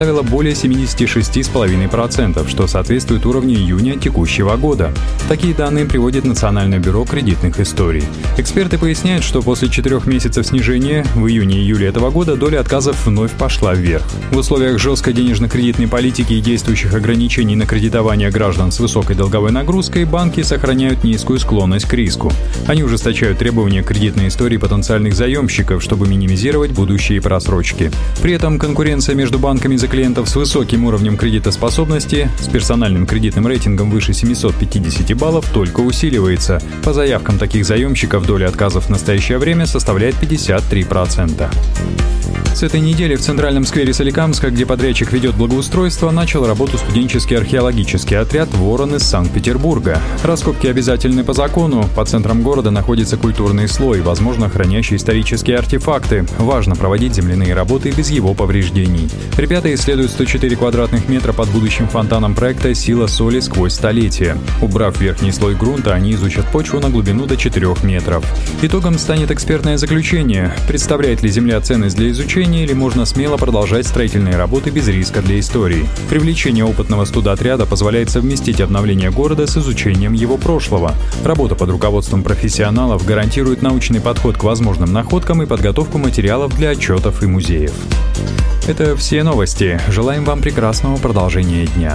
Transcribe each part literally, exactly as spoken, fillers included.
составила более семьдесят шесть целых пять десятых процента, что соответствует уровню июня текущего года. Такие данные приводит Национальное бюро кредитных историй. Эксперты поясняют, что после четырех месяцев снижения в июне-июле этого года доля отказов вновь пошла вверх. В условиях жесткой денежно-кредитной политики и действующих ограничений на кредитование граждан с высокой долговой нагрузкой банки сохраняют низкую склонность к риску. Они ужесточают требования к кредитной истории потенциальных заемщиков, чтобы минимизировать будущие просрочки. При этом конкуренция между банками за клиентов с высоким уровнем кредитоспособности, с персональным кредитным рейтингом выше семьсот пятьдесят баллов, только усиливается. По заявкам таких заемщиков доля отказов в настоящее время составляет пятьдесят три процента. С этой недели в центральном сквере Соликамска, где подрядчик ведет благоустройство, начал работу студенческий археологический отряд «Ворон» из Санкт-Петербурга. Раскопки обязательны по закону. По центрам города находится культурный слой, возможно, хранящий исторические артефакты. Важно проводить земляные работы без его повреждений. Ребята исследуют сто четыре квадратных метра под будущим фонтаном проекта «Сила соли сквозь столетия». Убрав верхний слой грунта, они изучат почву на глубину до четырёх метров. Итогом станет экспертное заключение. Представляет ли Земля ценность для изучения, или можно смело продолжать строительные работы без риска для истории. Привлечение опытного студотряда позволяет совместить обновление города с изучением его прошлого. Работа под руководством профессионалов гарантирует научный подход к возможным находкам и подготовку материалов для отчетов и музеев. Это все новости. Желаем вам прекрасного продолжения дня.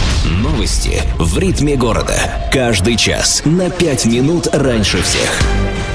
Новости в ритме города. Каждый час на пять минут раньше всех.